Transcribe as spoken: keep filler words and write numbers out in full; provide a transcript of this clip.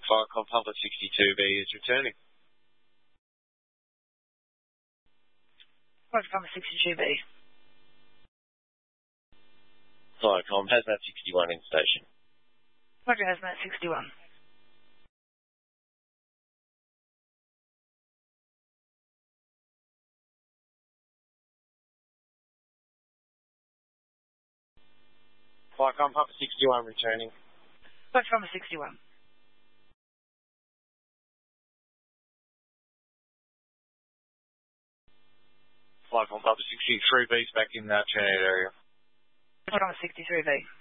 Viacom Papa sixty-two B is returning. Viacom Papa sixty-two B. Viacom Hazmat sixty-one in station. Roger, Hazmat sixty-one. Viacom Papa sixty-one returning. Viacom Papa sixty-one. Viacom Papa sixty-three B's back in that Trinidad area. Viacom Papa sixty-three B.